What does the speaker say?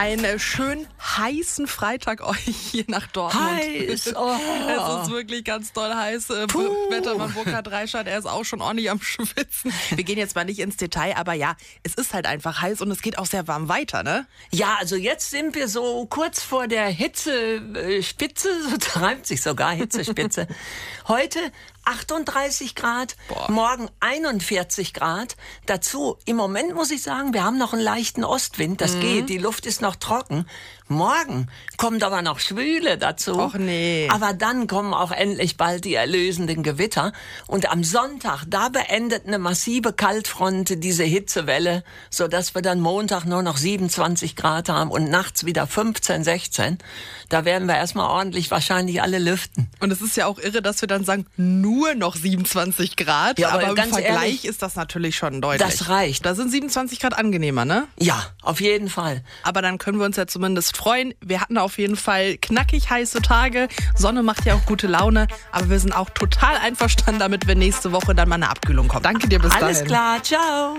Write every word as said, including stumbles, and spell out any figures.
Einen schön heißen Freitag euch hier nach Dortmund. Heiß, oh. Es ist wirklich ganz doll heiß. Puh. Wettermann Burkhard Reichert, er ist auch schon ordentlich am Schwitzen. Wir gehen jetzt mal nicht ins Detail, aber ja, es ist halt einfach heiß und es geht auch sehr warm weiter, ne? Ja, also jetzt sind wir so kurz vor der Hitzespitze, so treibt sich sogar Hitzespitze. Heute achtunddreißig Grad, Boah. Morgen einundvierzig Grad. Dazu, im Moment muss ich sagen, wir haben noch einen leichten Ostwind, das mhm. geht, die Luft ist noch trocken. Morgen kommt aber noch Schwüle dazu. Och nee. Aber dann kommen auch endlich bald die erlösenden Gewitter. Und am Sonntag, da beendet eine massive Kaltfront diese Hitzewelle, sodass wir dann Montag nur noch siebenundzwanzig Grad haben und nachts wieder fünfzehn, sechzehn. Da werden wir erstmal ordentlich wahrscheinlich alle lüften. Und es ist ja auch irre, dass wir dann sagen, nur noch siebenundzwanzig Grad. Ja, aber aber im ganz Vergleich ehrlich, ist das natürlich schon deutlich. Das reicht. Da sind siebenundzwanzig Grad angenehmer, ne? Ja, auf jeden Fall. Aber dann können wir uns ja zumindest freuen. Wir hatten auf jeden Fall knackig heiße Tage. Sonne macht ja auch gute Laune. Aber wir sind auch total einverstanden damit, wenn nächste Woche dann mal eine Abkühlung kommt. Danke dir bis dahin. Alles klar, ciao.